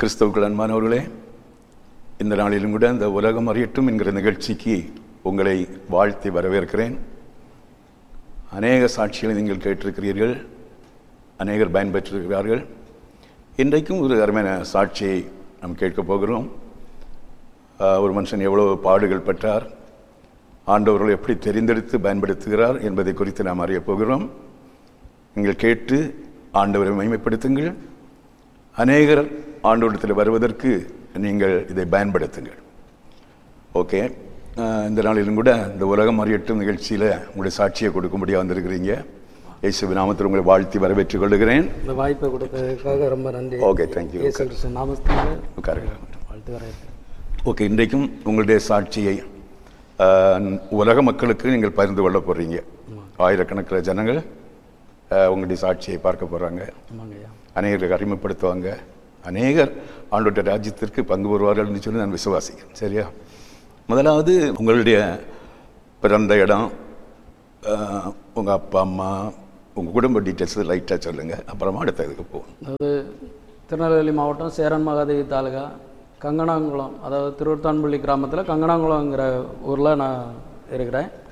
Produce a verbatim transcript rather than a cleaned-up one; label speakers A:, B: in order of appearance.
A: கிறிஸ்தவுக்கள் அன்பானவர்களே, இந்த நாளிலும் கூட இந்த உலகம் அறியட்டும் என்கிற நிகழ்ச்சிக்கு உங்களை வாழ்த்தி வரவேற்கிறேன். அநேக சாட்சிகளை நீங்கள் கேட்டிருக்கிறீர்கள், அநேகர் பயன்பெற்றிருக்கிறார்கள். இன்றைக்கும் ஒரு அருமையான சாட்சியை நாம் கேட்கப் போகிறோம். ஒரு மனுஷன் எவ்வளோ பாடுகள் பெற்றார், ஆண்டவர்கள் எப்படி தெரிந்தெடுத்து பயன்படுத்துகிறார் என்பதை குறித்து நாம் அறியப் போகிறோம். நீங்கள் கேட்டு ஆண்டவரை மகிமைப்படுத்துங்கள். அநேகர் ஆண்டவரிடத்தில் வருவதற்கு நீங்கள் இதை பயன்படுத்துங்கள். ஓகே, இந்த நாளிலும் கூட இந்த உலகம் அறியட்டும் நிகழ்ச்சியில் உங்களுடைய சாட்சியை கொடுக்கும்படியாக வந்திருக்கிறீங்க. இயேசுவின் நாமத்தில் உங்களை வாழ்த்தி வரவேற்றுக் கொள்கிறேன்.
B: இந்த வாய்ப்பை கொடுத்ததுக்காக ரொம்ப நன்றி.
A: Okay, thank you.
B: வாழ்த்து வரவேற்கிறேன்.
A: ஓகே, இன்றைக்கும் உங்களுடைய சாட்சியை உலக மக்களுக்கு நீங்கள் பகிர்ந்து கொள்ள போகிறீங்க. ஆயிரக்கணக்கில் ஜனங்கள் உங்களுடைய சாட்சியை பார்க்க போகிறாங்க. அநேகருக்கு அறிமுகப்படுத்துவாங்க. அநேகர் ஆண்டோட ராஜ்யத்திற்கு பங்கு பெறுவார்கள் சொல்லி நான் விசுவாசிக்கிறேன். சரியா? முதலாவது உங்களுடைய பிறந்த இடம், உங்கள் அப்பா அம்மா, உங்கள் குடும்ப டீட்டெயில்ஸ் லைட்டாக சொல்லுங்கள், அப்புறமா அடுத்த இதுக்கு போகும்.
B: அதாவது திருநெல்வேலி மாவட்டம் சேரன் மகாதேவி தாலுகா கங்கனாங்குளம், அதாவது திருவத்தான்பள்ளி கிராமத்தில் கங்கனாங்குளங்கிற ஊரில் நான் இருக்கிறேன்.